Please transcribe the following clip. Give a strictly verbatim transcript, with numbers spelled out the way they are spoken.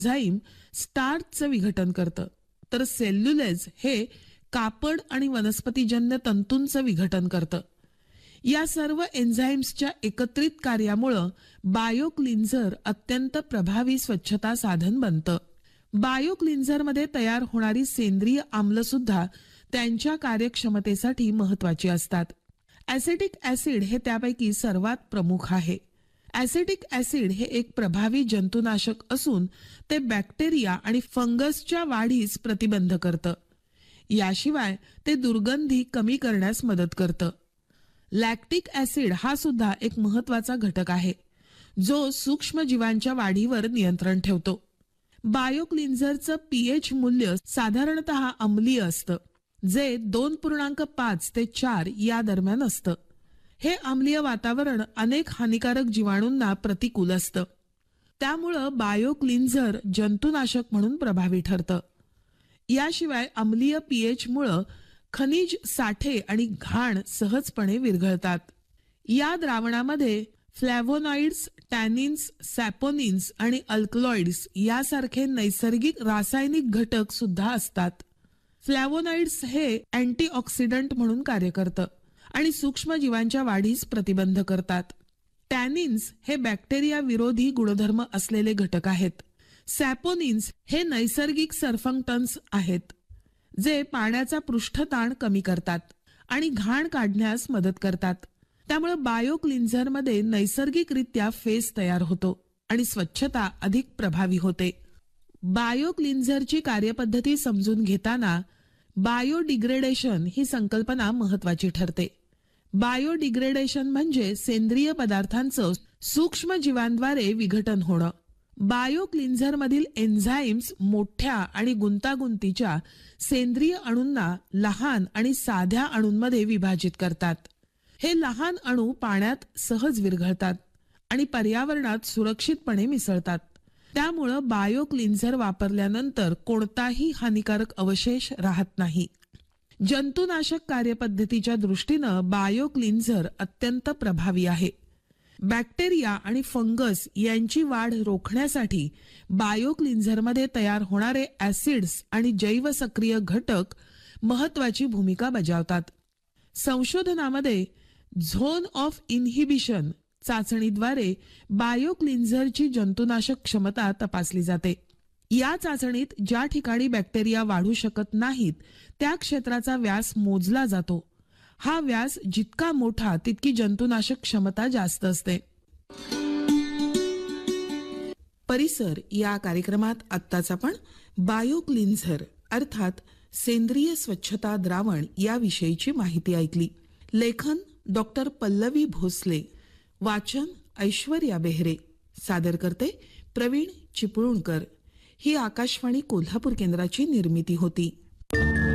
Enzyme स्टार्चचं विघटन करतं, तर सेल्युलेज हे कापड आणि वनस्पतीजन्य तंतूंचं विघटन करतं. या सर्व एन्झाईम्सच्या एकत्रित कार्यामुळं बायोक्लिन्झर अत्यंत प्रभावी स्वच्छता साधन बनतं. बायोक्लिन्झरमध्ये तयार होणारी सेंद्रिय आम्ल सुद्धा त्यांच्या कार्यक्षमतेसाठी महत्वाची असतात. ॲसेटिक ॲसिड हे त्यापैकी सर्वात प्रमुख आहे. ॲसेटिक ॲसिड हे एक प्रभावी जंतुनाशक असून ते बॅक्टेरिया आणि फंगसच्या वाढीस प्रतिबंध करतं. याशिवाय ते दुर्गंधी कमी करण्यास मदत करतं. लॅक्टिक ॲसिड हा सुद्धा एक महत्वाचा घटक आहे, जो सूक्ष्म जीवांच्या वाढीवर नियंत्रण ठेवतो. बायोक्लिन्झरचं पीएच मूल्य साधारणतः अम्लीय असतं, जे दोन पूर्णांक पाच ते चार या दरम्यान असतं. हे अम्लीय वातावरण अनेक हानिकारक जीवाणूंना प्रतिकूल असतं. त्यामुळं बायोक्लिन्झर जंतुनाशक म्हणून प्रभावी ठरतं. याशिवाय अम्लीय पीएच मुळे खनिज साठे आणि घाण सहजपणे विरघळतात. या द्रावणामध्ये फ्लॅव्होनॉइड्स, टॅनिन्स, सॅपोनिन्स आणि अल्कलॉइड्स यासारखे नैसर्गिक रासायनिक घटक सुद्धा असतात. फ्लॅव्होनॉइड्स हे अँटीऑक्सिडंट म्हणून कार्य करतं आणि सूक्ष्म जीवांच्या वाढीस प्रतिबंध करतात. टॅनिन्स हे बॅक्टेरिया विरोधी गुणधर्म असलेले घटक आहेत. सॅपोनिन्स हे नैसर्गिक सर्फंक्टन्स आहेत, जे पाण्याचा पृष्ठताण कमी करतात आणि घाण काढण्यास मदत करतात. त्यामुळे बायोक्लिन्झरमध्ये नैसर्गिकरित्या फेस तयार होतो आणि स्वच्छता अधिक प्रभावी होते. बायोक्लिन्झरची कार्यपद्धती समजून घेताना बायोडिग्रेडेशन ही संकल्पना महत्वाची ठरते. बायोडिग्रेडेशन म्हणजे सेंद्रिय पदार्थांचं सूक्ष्म जीवांद्वारे विघटन होणं. बायोक्लिन्झरमधील एन्झाईम्स मोठ्या आणि गुंतागुंतीच्या सेंद्रिय अणूंना लहान आणि साध्या अणूंमध्ये विभाजित करतात. हे लहान अणू पाण्यात सहज विरघळतात आणि पर्यावरणात सुरक्षितपणे मिसळतात. त्यामुळं बायोक्लिन्झर वापरल्यानंतर कोणताही हानिकारक अवशेष राहत नाही. जंतुनाशक कार्यपद्धतीच्या दृष्टीनं बायोक्लिन्झर अत्यंत प्रभावी आहे. बॅक्टेरिया आणि फंगस यांची वाढ रोखण्यासाठी बायोक्लिन्झरमध्ये तयार होणारे ॲसिड्स आणि जैवसक्रिय घटक महत्वाची भूमिका बजावतात. संशोधनामध्ये झोन ऑफ इन्हिबिशन चाचणीद्वारे बायोक्लिन्झरची जंतुनाशक क्षमता तपासली जाते. या चाचणीत ज्या ठिकाणी बॅक्टेरिया वाढू शकत नाहीत त्या क्षेत्राचा व्यास मोजला जातो. हा व्यास जितका मोठा तितकी जंतुनाशक क्षमता जास्त असते. परिसर या कार्यक्रमात आत्ताच आपण बायोक्लिन्झर अर्थात सेंद्रिय स्वच्छता द्रावण याविषयीची माहिती ऐकली. लेखन डॉक्टर पल्लवी भोसले, वाचन ऐश्वर्या बेहरे, सादर करते प्रवीण चिपळूणकर. ही आकाशवाणी कोल्हापूर केंद्राची निर्मिती होती.